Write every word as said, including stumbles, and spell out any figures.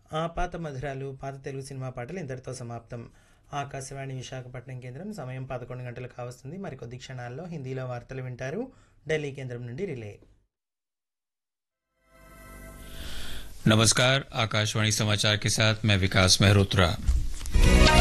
ఆ పాత మధురాలు పాత తెలుగు సినిమా పాటలు ఇంతటితో సమాప్తం. ఆకాశవాణి విశాఖపట్నం కేంద్రం సమయం పదకొండు గంటలు కావస్తుంది. మరికొద్ది క్షణాల్లో హిందీలో వార్తలు వింటారు. ఢిల్లీ కేంద్రం నుండి రిలే. नमस्कार, आकाशवाणी समाचार के साथ मैं विकास मेहरोत्रा।